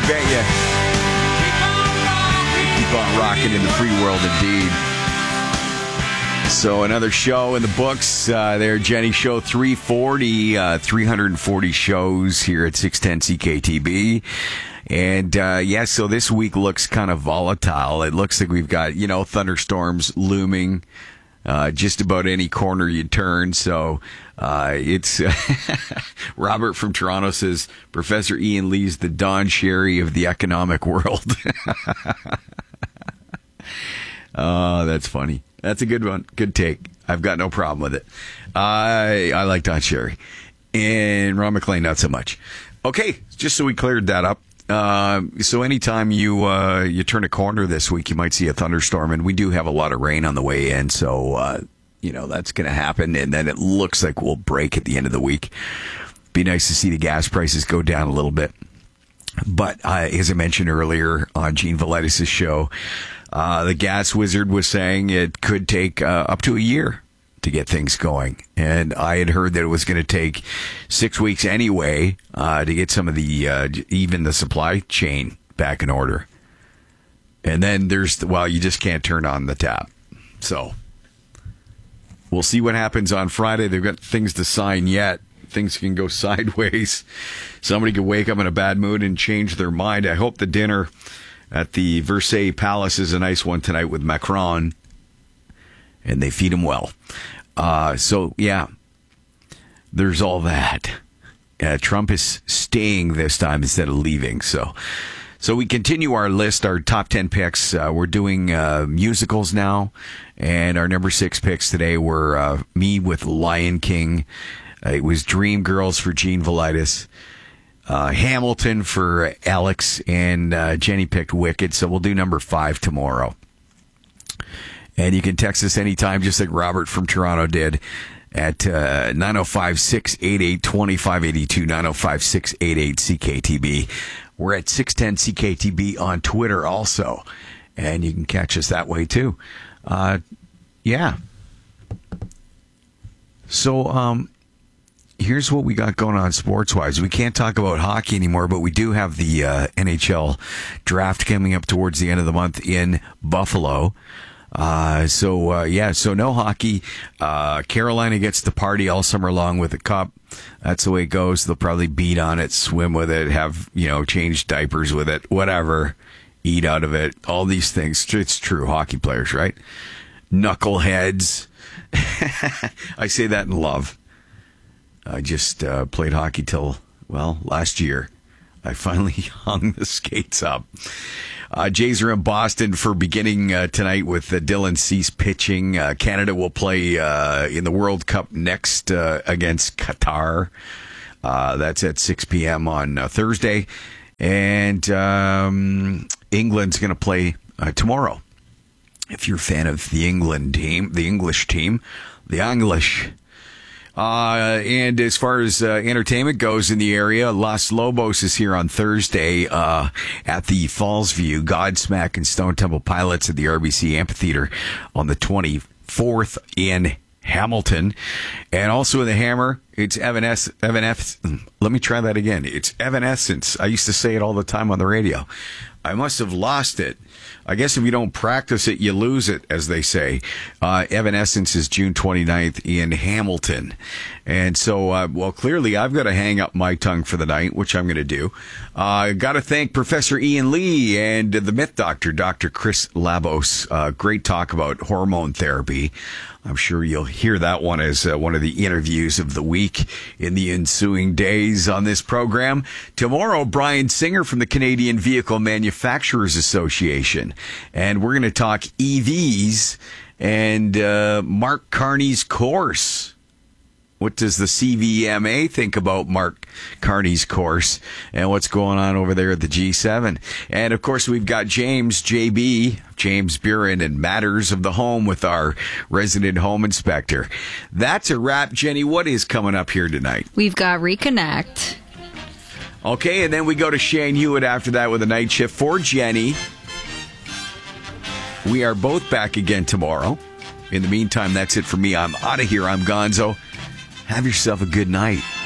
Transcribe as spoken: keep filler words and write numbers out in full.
bet you. Keep on rocking in the free world indeed. So another show in the books uh, there, Jenny. Show three forty, uh, three hundred forty shows here at six ten C K T B. And, uh, yeah, so this week looks kind of volatile. It looks like we've got, you know, thunderstorms looming uh, just about any corner you turn. So uh, it's Robert from Toronto says, Professor Ian Lee's the Don Cherry of the economic world. Oh, that's funny. That's a good one. Good take. I've got no problem with it. I I like Don Cherry. And Ron McLean, not so much. Okay, just so we cleared that up. Uh, so anytime you uh, you turn a corner this week, you might see a thunderstorm, and we do have a lot of rain on the way in, so uh, you know that's going to happen, and then it looks like we'll break at the end of the week. Be nice to see the gas prices go down a little bit, but uh, as I mentioned earlier on Gene Velitis' show, uh, the gas wizard was saying it could take uh, up to a year to get things going. And I had heard that it was going to take six weeks anyway uh, to get some of the, uh, even the supply chain back in order. And then there's, well, you just can't turn on the tap. So we'll see what happens on Friday. They've got things to sign yet. Things can go sideways. Somebody could wake up in a bad mood and change their mind. I hope the dinner at the Versailles Palace is a nice one tonight with Macron. And they feed him well. Uh, so, yeah, there's all that. Uh, Trump is staying this time instead of leaving. So so we continue our list, our top ten picks. Uh, we're doing uh, musicals now. And our number six picks today were uh, me with Lion King. Uh, it was Dreamgirls for Gene Velitis. Uh, Hamilton for Alex. And uh, Jenny picked Wicked. So we'll do number five tomorrow. And you can text us anytime, just like Robert from Toronto did, at uh, nine oh five, six eight eight, two five eight two, nine oh five, six eight eight, C K T B. We're at six ten C K T B on Twitter also, and you can catch us that way too. Uh, yeah. So um, here's what we got going on sports-wise. We can't talk about hockey anymore, but we do have the uh, N H L draft coming up towards the end of the month in Buffalo. Uh, so, uh, yeah, so no hockey. Uh, Carolina gets to party all summer long with the cup. That's the way it goes. They'll probably beat on it, swim with it, have, you know, change diapers with it, whatever, eat out of it, all these things. It's true. Hockey players, right? Knuckleheads. I say that in love. I just, uh, played hockey till, well, last year. I finally hung the skates up. Uh, Jays are in Boston for beginning uh, tonight with uh, Dylan Cease pitching. Uh, Canada will play uh, in the World Cup next uh, against Qatar. Uh, that's at six p.m. on uh, Thursday. And um, England's going to play uh, tomorrow. If you're a fan of the England team, the English team, the English. Uh, and as far as uh, entertainment goes in the area, Los Lobos is here on Thursday uh, at the Fallsview. Godsmack and Stone Temple Pilots at the R B C Amphitheater on the twenty-fourth in Hamilton. And also in the Hammer, it's Evanes- Evanescence. Let me try that again. It's Evanescence. I used to say it all the time on the radio. I must have lost it. I guess if you don't practice it, you lose it, as they say. Uh, Evanescence is June twenty-ninth in Hamilton. And so, uh, well, clearly I've got to hang up my tongue for the night, which I'm going to do. I uh, got to thank Professor Ian Lee and the Myth Doctor, Doctor Chris Labos. Uh, great talk about hormone therapy. I'm sure you'll hear that one as uh, one of the interviews of the week in the ensuing days on this program. Tomorrow, Brian Singer from the Canadian Vehicle Manufacturers Association. And we're going to talk E Vs and uh, Mark Carney's course. What does the C V M A think about Mark Carney's course and what's going on over there at the G seven? And, of course, we've got James, J B, James Buren, and Matters of the Home with our resident home inspector. That's a wrap. Jenny, what is coming up here tonight? We've got Reconnect. Okay, and then we go to Shane Hewitt after that with a night shift for Jenny. We are both back again tomorrow. In the meantime, that's it for me. I'm out of here. I'm Gonzo. Have yourself a good night.